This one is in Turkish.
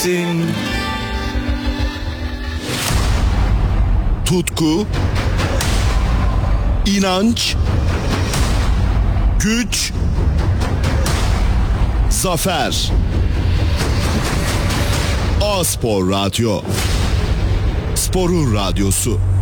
gitsin. Tutku, inanç, güç, zafer. A-Spor Radyo. Sporun radyosu.